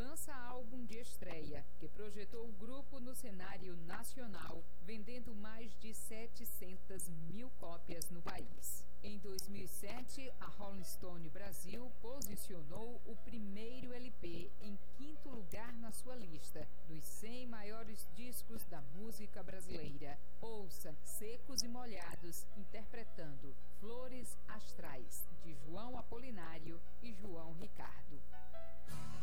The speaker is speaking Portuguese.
lança álbum de estreia, que projetou o grupo no cenário nacional, vendendo mais de 700 mil cópias no país. Em 2007, a Rolling Stone Brasil posicionou o primeiro LP em 5º lugar na sua lista dos 100 maiores discos da música brasileira. Ouça Secos e Molhados interpretando Flores Astrais, de João Apolinário e João Ricardo.